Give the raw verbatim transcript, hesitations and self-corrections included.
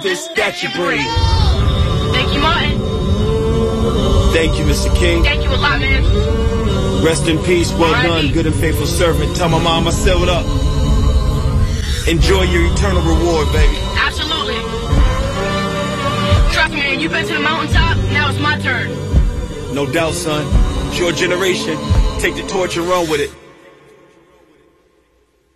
toughest that you breed. Thank you, Martin. Thank you, Mister King. Thank you a lot, man. Rest in peace, well done, good and faithful servant. Tell my mom I sealed up. Enjoy your eternal reward, baby. Absolutely. Trust me, man, you've been to the mountaintop, now it's my turn. No doubt, son. It's your generation. Take the torch and run with it.